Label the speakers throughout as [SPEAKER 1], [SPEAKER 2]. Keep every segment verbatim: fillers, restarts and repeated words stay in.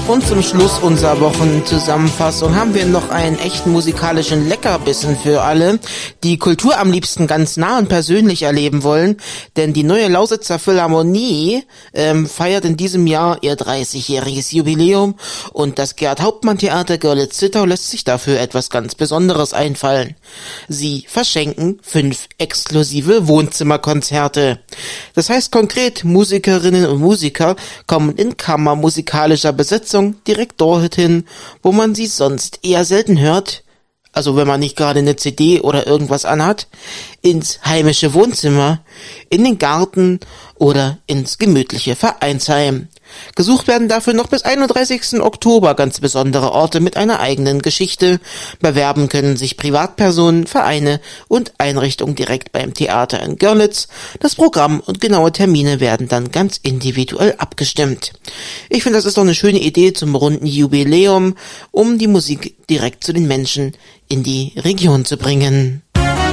[SPEAKER 1] Und zum Schluss unserer Wochenzusammenfassung haben wir noch einen echten musikalischen Leckerbissen für alle, die Kultur am liebsten ganz nah und persönlich erleben wollen, denn die neue Lausitzer Philharmonie ähm, feiert in diesem Jahr ihr dreißigjähriges Jubiläum und das Gerd-Hauptmann-Theater Görlitz-Zittau lässt sich dafür etwas ganz Besonderes einfallen. Sie verschenken fünf exklusive Wohnzimmerkonzerte. Das heißt konkret, Musikerinnen und Musiker kommen in kammermusikalischer Besetzung direkt dorthin, wo man sie sonst eher selten hört, also wenn man nicht gerade eine C D oder irgendwas anhat, ins heimische Wohnzimmer, in den Garten oder ins gemütliche Vereinsheim. Gesucht werden dafür noch bis einunddreißigsten Oktober ganz besondere Orte mit einer eigenen Geschichte. Bewerben können sich Privatpersonen, Vereine und Einrichtungen direkt beim Theater in Görlitz. Das Programm und genaue Termine werden dann ganz individuell abgestimmt. Ich finde, das ist doch eine schöne Idee zum runden Jubiläum, um die Musik direkt zu den Menschen in die Region zu bringen.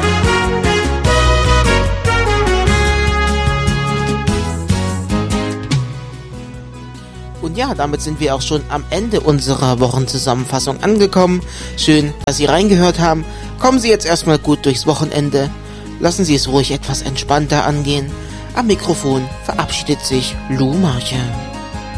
[SPEAKER 1] Und ja, damit sind wir auch schon am Ende unserer Wochenzusammenfassung angekommen. Schön, dass Sie reingehört haben. Kommen Sie jetzt erstmal gut durchs Wochenende. Lassen Sie es ruhig etwas entspannter angehen. Am Mikrofon verabschiedet sich Lou Marche.